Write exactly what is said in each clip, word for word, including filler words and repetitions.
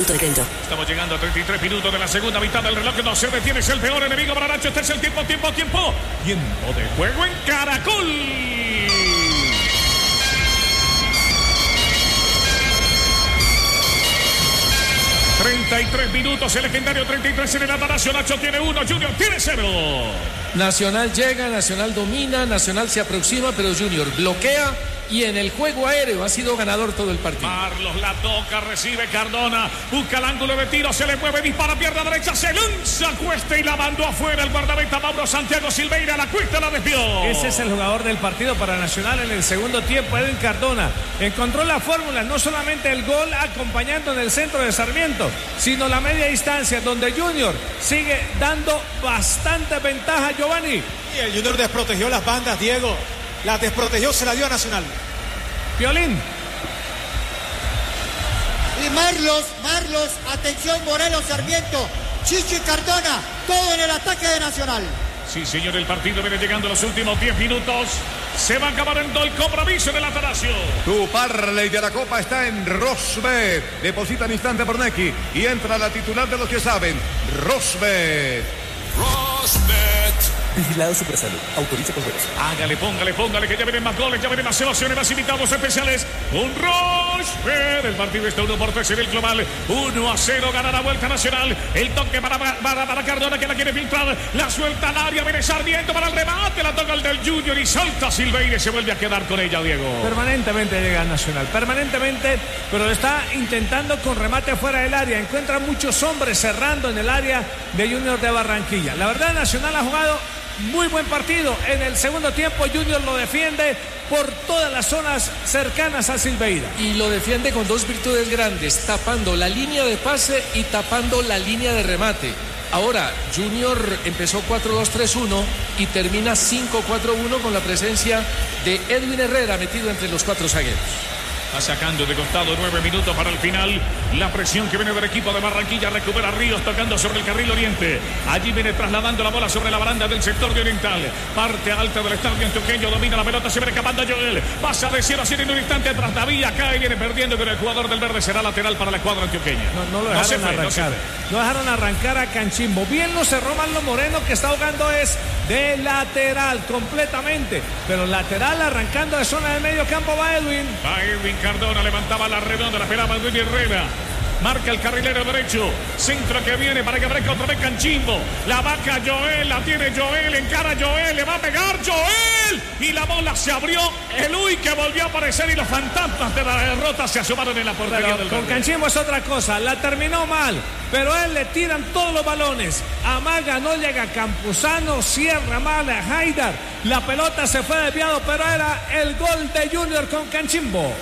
de crédito. Estamos llegando a treinta y tres minutos de la segunda mitad del reloj. No se detiene, es el peor enemigo para Nacho. Este es el tiempo, tiempo, tiempo. Tiempo de juego en Caracol. treinta y tres minutos, el legendario treinta y tres en el Atanasio. Nacho tiene uno, Junior tiene cero. Nacional llega, Nacional domina, Nacional se aproxima, pero Junior bloquea y en el juego aéreo ha sido ganador todo el partido. Marlos la toca, recibe Cardona, busca el ángulo de tiro, se le mueve, dispara, pierna derecha, se lanza Cuesta y la mandó afuera el guardameta Mauro Santiago Silveira, la Cuesta la desvió. Ese es el jugador del partido para Nacional en el segundo tiempo, Edwin Cardona. Encontró la fórmula, no solamente el gol acompañando en el centro de Sarmiento, sino la media distancia, donde Junior sigue dando bastante ventaja, Giovanni. Y el Junior desprotegió las bandas, Diego. La desprotegió, se la dio a Nacional. Violín. Y Marlos, Marlos, atención, Morelos, Sarmiento, Chicho y Cardona, todo en el ataque de Nacional. Sí, señor, el partido viene llegando a los últimos diez minutos. Se va acabando el compromiso en el Atanasio. Tu parlay de la Copa está en Rosbet. Deposita en instante por Nequi y entra la titular de los que saben, Rosbet. Rosbet. Vigilado Supersalud. Autoriza con juegos. Hágale, póngale, póngale, que ya vienen más goles, ya vienen más emociones, más invitados especiales. Un Rosbet. El partido está uno por tres en el global. uno a cero, gana la Vuelta Nacional. El toque para, para, para Cardona, que la quiere filtrar. La suelta al área, viene Sarmiento para el remate. La toca el del Junior y salta Silveira y se vuelve a quedar con ella, Diego. Permanentemente llega Nacional, permanentemente, pero está intentando con remate fuera del área. Encuentra muchos hombres cerrando en el área de Junior de Barranquilla. La verdad, Nacional ha jugado muy buen partido. En el segundo tiempo Junior lo defiende por todas las zonas cercanas a Silveira. Y lo defiende con dos virtudes grandes, tapando la línea de pase y tapando la línea de remate. Ahora, Junior empezó cuatro dos tres uno y termina cinco cuatro uno con la presencia de Edwin Herrera metido entre los cuatro zagueros. Va sacando de costado, nueve minutos para el final. La presión que viene del equipo de Barranquilla. Recupera Ríos tocando sobre el carril oriente. Allí viene trasladando la bola sobre la baranda del sector de Oriental. Parte alta del estadio antioqueño. Domina la pelota, se viene escapando Joel. Pasa de cero a cien en un instante tras Davía. Cae, viene perdiendo con el jugador del verde. Será lateral para la escuadra antioqueña. No, no lo dejaron no se fue, arrancar. No, se fue. no dejaron arrancar a Canchimbo. Bien lo cerró Marlon Moreno, que está jugando es de lateral completamente. Pero lateral arrancando de zona de medio campo va Edwin. Va Edwin Cardona, levantaba la redonda, la pelaba Edwin Herrera. Marca el carrilero derecho. Centro que viene para que aparezca otra vez Canchimbo. La vaca Joel, la tiene Joel. Encara Joel, le va a pegar Joel. Y la bola se abrió. El Uy que volvió a aparecer y los fantasmas de la derrota se asomaron en la portería pero del con verde. Canchimbo es otra cosa. La terminó mal, pero a él le tiran todos los balones. Amaga, no llega Campuzano, cierra mal a Haidar. La pelota se fue desviado, pero era el gol de Junior con Canchimbo.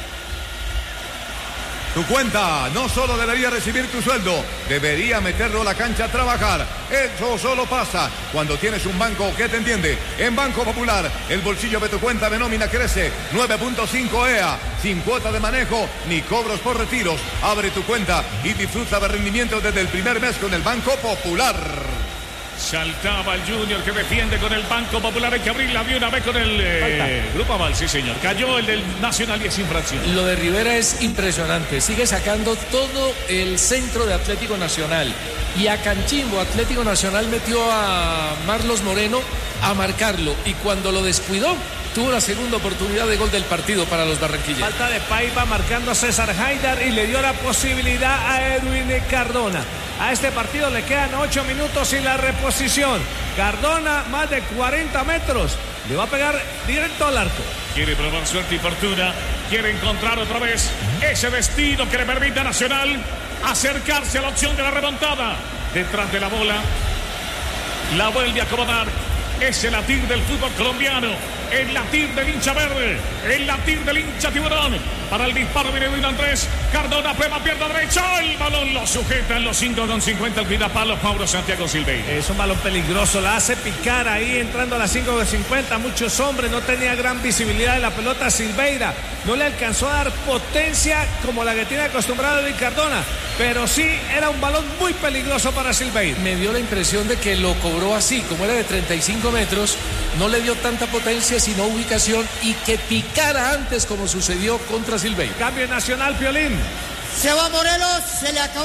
Tu cuenta no solo debería recibir tu sueldo, debería meterlo a la cancha a trabajar. Eso solo pasa cuando tienes un banco que te entiende. En Banco Popular, el bolsillo de tu cuenta de nómina crece. nueve punto cinco E A, sin cuota de manejo ni cobros por retiros. Abre tu cuenta y disfruta de rendimiento desde el primer mes con el Banco Popular. Saltaba el Junior que defiende con el Banco Popular. Hay que abrirla de una vez con el eh, Grupo Aval, sí señor. Cayó el del Nacional y es infracción. Lo de Rivera es impresionante. Sigue sacando todo el centro de Atlético Nacional. Y a Canchimbo, Atlético Nacional metió a Marlos Moreno a marcarlo. Y cuando lo descuidó, tuvo la segunda oportunidad de gol del partido para los barranquilleros. Falta de Paiva marcando a César Haidar y le dio la posibilidad a Edwin Cardona. A este partido le quedan ocho minutos y la reposición. Cardona, más de cuarenta metros. Le va a pegar directo al arco. Quiere probar suerte y fortuna. Quiere encontrar otra vez ese destino que le permite a Nacional acercarse a la opción de la remontada. Detrás de la bola. La vuelve a acomodar. Es el latir del fútbol colombiano. El latir del hincha verde. El latir del hincha tiburón. Para el disparo viene Edwin Andrés. Cardona, prueba, pierna derecha. El balón lo sujeta en los cinco con cincuenta. El cuidapalos Mauro Santiago Silveira. Es un balón peligroso. La hace picar ahí entrando a las cinco con cincuenta. Muchos hombres. No tenía gran visibilidad de la pelota Silveira. No le alcanzó a dar potencia como la que tiene acostumbrado Edwin Cardona. Pero sí era un balón muy peligroso para Silveira. Me dio la impresión de que lo cobró así. Como era de treinta y cinco metros, no le dio tanta potencia sino ubicación y que picara antes como sucedió contra Silveira. Cambio Nacional, Piolín. Se va Morelos, se le acabó.